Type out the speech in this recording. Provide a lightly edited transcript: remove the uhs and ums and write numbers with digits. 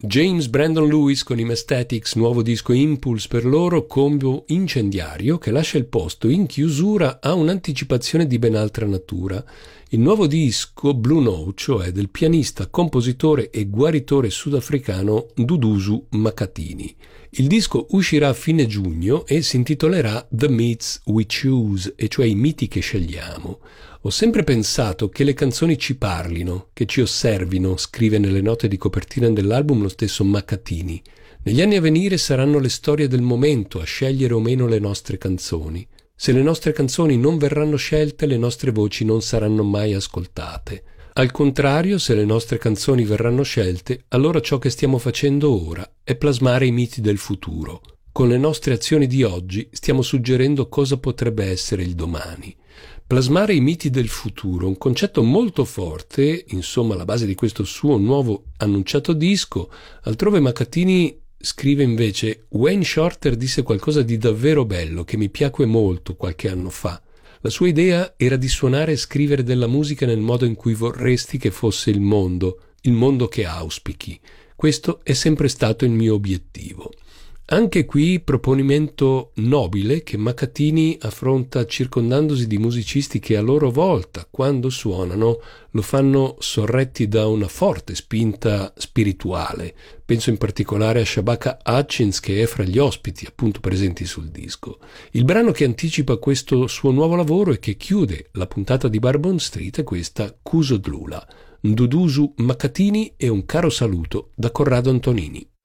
James Brandon Lewis con i Mastetics, nuovo disco Impulse per loro, combo incendiario che lascia il posto in chiusura a un'anticipazione di ben altra natura. Il nuovo disco Blue Note, cioè del pianista, compositore e guaritore sudafricano Duduzu Makhathini. Il disco uscirà a fine giugno e si intitolerà The Myths We Choose, e cioè i miti che scegliamo. Ho sempre pensato che le canzoni ci parlino, che ci osservino, scrive nelle note di copertina dell'album lo stesso Makhathini. Negli anni a venire saranno le storie del momento a scegliere o meno le nostre canzoni. Se le nostre canzoni non verranno scelte, le nostre voci non saranno mai ascoltate. Al contrario, se le nostre canzoni verranno scelte, allora ciò che stiamo facendo ora è plasmare i miti del futuro. Con le nostre azioni di oggi stiamo suggerendo cosa potrebbe essere il domani. Plasmare i miti del futuro, un concetto molto forte, insomma la base di questo suo nuovo annunciato disco. Altrove Makhathini scrive invece: Wayne Shorter disse qualcosa di davvero bello che mi piacque molto qualche anno fa. La sua idea era di suonare e scrivere della musica nel modo in cui vorresti che fosse il mondo che auspichi. Questo è sempre stato il mio obiettivo. Anche qui proponimento nobile che Makhathini affronta circondandosi di musicisti che a loro volta, quando suonano, lo fanno sorretti da una forte spinta spirituale. Penso in particolare a Shabaka Hutchins, che è fra gli ospiti appunto presenti sul disco. Il brano che anticipa questo suo nuovo lavoro e che chiude la puntata di Bourbon Street è questa Kuso Dlula. Duduzu Makhathini e un caro saluto da Corrado Antonini.